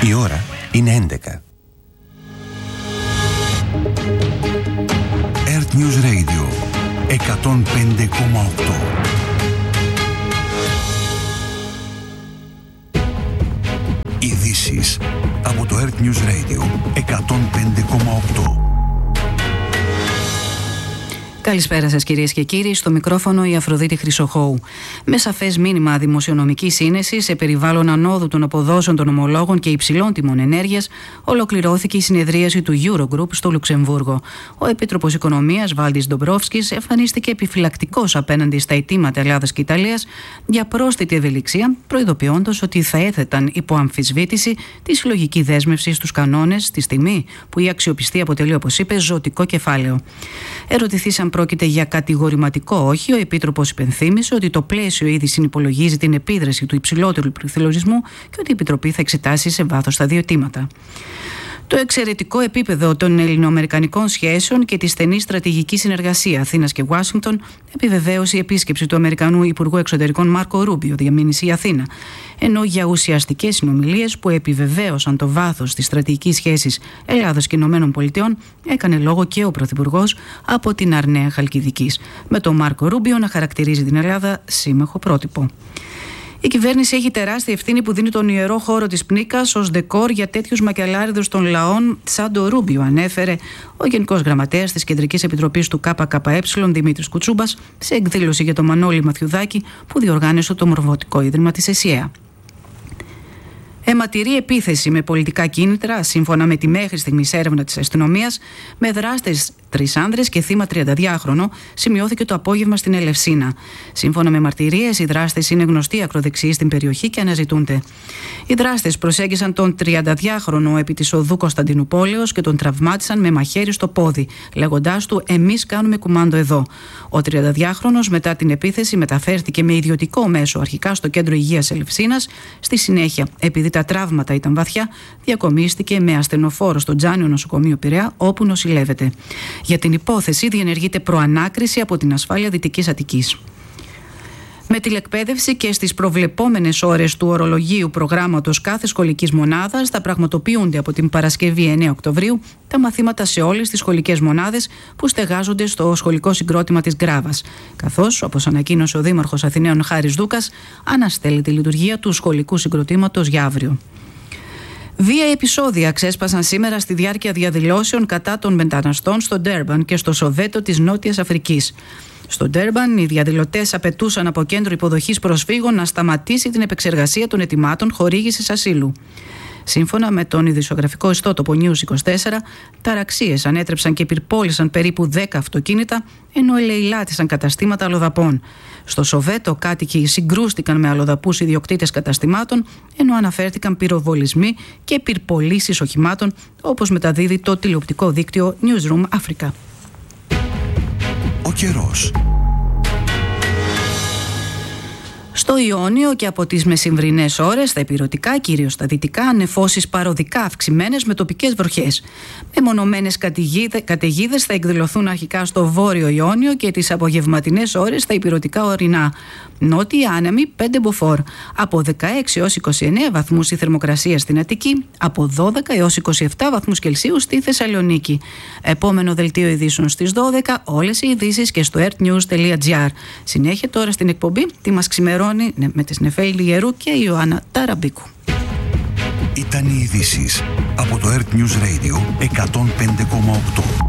Η ώρα είναι 11. Earth News Radio 105,8. Ειδήσεις από το Earth News Radio 105,8. Καλησπέρα σας κυρίες και κύριοι, στο μικρόφωνο η Αφροδίτη Χρυσοχώου. Με σαφές μήνυμα δημοσιονομικής σύνεσης σε περιβάλλον ανόδου των αποδόσεων των ομολόγων και υψηλών τιμών ενέργειας, ολοκληρώθηκε η συνεδρίαση του Eurogroup στο Λουξεμβούργο. Ο Επίτροπος Οικονομίας Βάλντις Ντομπρόφσκης εμφανίστηκε επιφυλακτικός απέναντι στα αιτήματα Ελλάδας και Ιταλίας για πρόσθετη ευελιξία, προειδοποιώντας ότι θα έθεταν υπό αμφισβήτηση τη συλλογική δέσμευση στους κανόνες στη στιγμή που η αξιοπιστία αποτελεί, όπως είπε, ζωτικό κεφάλαιο. Ερωτηθείς αν πρόκειται για κατηγορηματικό όχι, ο Επίτροπος υπενθύμησε ότι το πλαίσιο ήδη συνυπολογίζει την επίδραση του υψηλότερου πληθωρισμού και ότι η Επιτροπή θα εξετάσει σε βάθος τα δύο αιτήματα. Το εξαιρετικό επίπεδο των ελληνοαμερικανικών σχέσεων και τη στενή στρατηγική συνεργασία Αθήνας και Ουάσιγκτον επιβεβαίωσε η επίσκεψη του Αμερικανού Υπουργού Εξωτερικών Μάρκο Ρούμπιο διαμήνυση η Αθήνα, ενώ για ουσιαστικές συνομιλίες που επιβεβαίωσαν το βάθος της στρατηγικής σχέσης Ελλάδος και Ηνωμένων Πολιτειών έκανε λόγο και ο Πρωθυπουργός από την Αρναία Χαλκιδικής, με τον Μάρκο Ρούμπιο να χαρακτηρίζει την Ελλάδα σύμμαχο πρότυπο. Η κυβέρνηση έχει τεράστια ευθύνη που δίνει τον ιερό χώρο της Πνίκας ως δεκόρ για τέτοιους μακελάριδους των λαών σαν το Ρούμπιο, ανέφερε ο Γενικός Γραμματέας της Κεντρικής Επιτροπής του ΚΚΕ Δημήτρης Κουτσούμπας σε εκδήλωση για τον Μανώλη Μαθιουδάκη που διοργάνωσε το Μορφωτικό Ίδρυμα της ΕΣΥΑ. Αιματηρή επίθεση με πολιτικά κίνητρα, σύμφωνα με τη μέχρι στιγμής έρευνα της αστυνομίας, με δράστες 3 άνδρες και θύμα 32χρονο, σημειώθηκε το απόγευμα στην Ελευσίνα. Σύμφωνα με μαρτυρίες, οι δράστες είναι γνωστοί ακροδεξιοί στην περιοχή και αναζητούνται. Οι δράστες προσέγγισαν τον 32χρονο επί της οδού Κωνσταντινουπόλεως και τον τραυμάτισαν με μαχαίρι στο πόδι, λέγοντάς του «Εμείς κάνουμε κουμάντο εδώ». Ο 32χρονος μετά την επίθεση μεταφέρθηκε με ιδιωτικό μέσο αρχικά στο κέντρο υγείας Ελευσίνας. Στη συνέχεια, επειδή τα τραύματα ήταν βαθιά, διακομίστηκε με ασθενοφόρο στο Τζάνιο Νοσοκομείο Πειραιά, όπου νοσηλεύεται. Για την υπόθεση διενεργείται προανάκριση από την ασφάλεια Δυτικής Αττικής. Με τηλεκπαίδευση και στις προβλεπόμενες ώρες του ορολογίου προγράμματος κάθε σχολικής μονάδας θα πραγματοποιούνται από την Παρασκευή 9 Οκτωβρίου τα μαθήματα σε όλες τις σχολικές μονάδες που στεγάζονται στο σχολικό συγκρότημα της Γκράβας. Καθώς, όπως ανακοίνωσε ο Δήμαρχος Αθηναίων Χάρης Δούκας, αναστέλει τη λειτουργία του σχολικού συγκροτήματος για αύριο. Βία επεισόδια ξέσπασαν σήμερα στη διάρκεια διαδηλώσεων κατά των μεταναστών στο Ντέρμπαν και στο Σοβέτο της Νότιας Αφρικής. Στο Ντέρμπαν, οι διαδηλωτές απαιτούσαν από κέντρο υποδοχής προσφύγων να σταματήσει την επεξεργασία των αιτημάτων χορήγησης ασύλου. Σύμφωνα με τον ειδησιογραφικό ιστότοπο News 24, ταραξίες ανέτρεψαν και πυρπόλησαν περίπου 10 αυτοκίνητα, ενώ ελεηλάτησαν καταστήματα αλλοδαπών. Στο Σοβέτο, κάτοικοι συγκρούστηκαν με αλλοδαπούς ιδιοκτήτες καταστημάτων, ενώ αναφέρθηκαν πυροβολισμοί και πυρπολήσεις οχημάτων, όπως μεταδίδει το τηλεοπτικό δίκτυο Newsroom Africa. Ο καιρός. Στο Ιόνιο και από τις μεσημβρινές ώρες στα ηπειρωτικά, κυρίως στα δυτικά, νεφώσεις παροδικά αυξημένες με τοπικές βροχές. Μεμονωμένες καταιγίδες θα εκδηλωθούν αρχικά στο βόρειο Ιόνιο και τις απογευματινές ώρες στα ηπειρωτικά ορεινά. Νότιοι άνεμοι 5 μποφόρ. Από 16 έως 29 βαθμούς η θερμοκρασία στην Αττική, από 12 έως 27 βαθμούς Κελσίου στη Θεσσαλονίκη. Επόμενο δελτίο ειδήσεων στις 12, όλες οι ειδήσεις και στο earthnews.gr. Συνέχεια τώρα στην εκπομπή τι μας ξημερώνει με τις Νεφέλη Ιερού και η Ιωάννα Ταραμπίκου. Ήταν οι ειδήσεις από το Earth News Radio 105,8.